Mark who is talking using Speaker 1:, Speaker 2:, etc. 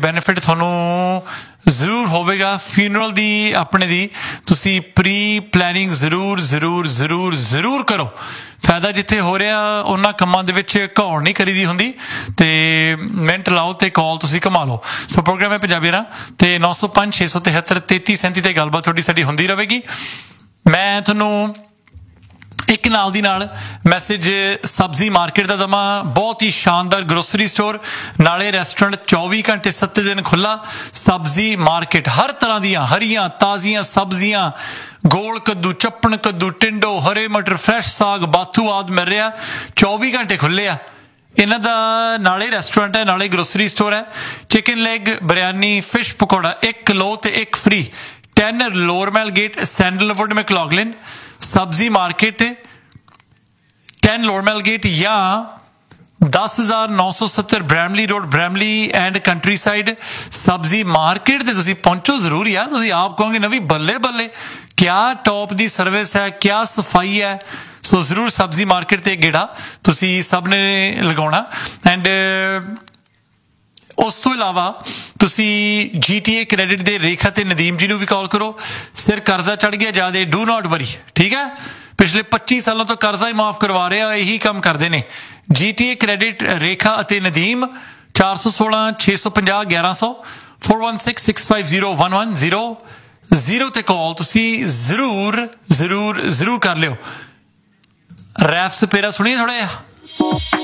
Speaker 1: Benefit ਤੁਹਾਨੂੰ ਜ਼ਰੂਰ ਹੋਵੇਗਾ। ਫਿਊਨਰਲ ਦੀ ਆਪਣੇ ਦੀ ਤੁਸੀਂ ਪ੍ਰੀ ਪਲੈਨਿੰਗ ਜ਼ਰੂਰ ਕਰੋ। ਫਾਇਦਾ ਜਿੱਥੇ ਹੋ ਰਿਹਾ ਉਹਨਾਂ ਕੰਮਾਂ ਦੇ ਵਿੱਚ ਘੌੜ ਨਹੀਂ ਕਰੀਦੀ ਹੁੰਦੀ, ਤੇ ਮਿੰਟ ਲਾਓ ਤੇ ਕਾਲ ਤੁਸੀਂ ਕਮਾ ਲਓ। ਸੋ ਪ੍ਰੋਗਰਾਮ ਹੈ ਪੰਜਾਬੀ ਰਾਹ ਤੇ 905 673 3337 ਤੇ ਗੱਲਬਾਤ ਤੁਹਾਡੀ ਸਾਡੀ ਹੁੰਦੀ ਰਹੇਗੀ। ਮੈਂ ਤੁਹਾਨੂੰ ਇੱਕ ਨਾਲ ਦੀ ਨਾਲ ਮੈਸੇਜ ਸਬਜ਼ੀ ਮਾਰਕੀਟ ਦਾ ਦਵਾਂ। ਬਹੁਤ ਹੀ ਸ਼ਾਨਦਾਰ ਗਰੋਸਰੀ ਸਟੋਰ, ਨਾਲੇ ਰੈਸਟੋਰੈਂਟ 24 ਘੰਟੇ 7 ਦਿਨ ਖੁੱਲ੍ਹਾ। ਸਬਜ਼ੀ ਮਾਰਕੀਟ ਹਰ ਤਰ੍ਹਾਂ ਦੀਆਂ ਹਰੀਆਂ ਤਾਜ਼ੀਆਂ ਸਬਜ਼ੀਆਂ, ਗੋਲ ਕੱਦੂ, ਚੱਪਣ ਕੱਦੂ, ਟਿੰਡੋ, ਹਰੇ ਮਟਰ, ਫਰੈਸ਼ ਸਾਗ, ਬਾਥੂ ਆਦਿ ਮਿਲ ਰਿਹਾ। 24 ਘੰਟੇ ਖੁੱਲ੍ਹੇ ਆ ਇਹਨਾਂ ਦਾ। ਨਾਲੇ ਰੈਸਟੋਰੈਂਟ ਹੈ, ਨਾਲੇ ਗਰੋਸਰੀ ਸਟੋਰ ਹੈ। Chicken leg, biryani, fish pakora 1 ਲਓ ਤੇ 1 ਫ੍ਰੀ। 10 ਲੋਅਰ ਮੈਲ ਗੇਟ, ਸੈਂਡਲਵੁੱਡ, ਮੈਕਲੌਗਲਿਨ। ਸਬਜ਼ੀ ਮਾਰਕੀਟ 10 ਲੋਅਰ ਮੈਲ ਗੇਟ ਜਾਂ 10,970 Bramley road, Bramley and country side. ਸਬਜ਼ੀ ਮਾਰਕੀਟ ਤੇ ਤੁਸੀਂ ਪਹੁੰਚੋ ਜ਼ਰੂਰ ਯਾਰ। ਤੁਸੀਂ ਆਪ ਕਹੋਗੇ ਨਵੀਂ ਬੱਲੇ ਬੱਲੇ, ਕਿਆ ਟੌਪ ਦੀ ਸਰਵਿਸ ਹੈ, ਕਿਆ ਸਫਾਈ ਹੈ। ਸੋ ਜ਼ਰੂਰ ਸਬਜ਼ੀ ਮਾਰਕੀਟ ਤੇ ਗੇੜਾ ਤੁਸੀਂ ਸਭ ਨੇ ਲਗਾਉਣਾ। ਐਂਡ ਉਸ ਤੋਂ ਇਲਾਵਾ ਤੁਸੀਂ GTA ਕ੍ਰੈਡਿਟ ਦੇ ਰੇਖਾ ਤੇ ਨਦੀਮ ਜੀ ਨੂੰ ਵੀ ਕਾਲ ਕਰੋ। ਸਿਰ ਕਰਜ਼ਾ ਚੜ ਗਿਆ ਜ਼ਿਆਦਾ, ਡੂ ਨਾਟ ਵਰੀ, ਠੀਕ ਹੈ। ਪਿਛਲੇ 25 ਸਾਲਾਂ ਤੋਂ ਕਰਜ਼ਾ ਹੀ ਮਾਫ ਕਰਵਾ ਰਹੇ ਆ, ਇਹੀ ਕੰਮ ਕਰਦੇ ਨੇ। GTA ਕ੍ਰੈਡਿਟ ਰੇਖਾ ਅਤੇ ਨਦੀਮ 416 650 1100 4166501100 ਤੇ ਕਾਲ ਤੁਸੀਂ ਜ਼ਰੂਰ ਕਰ ਲਿਓ। ਰੈਫ ਸਪੇਰਾ ਸੁਣੀਏ ਥੋੜਾ ਜਿਹਾ।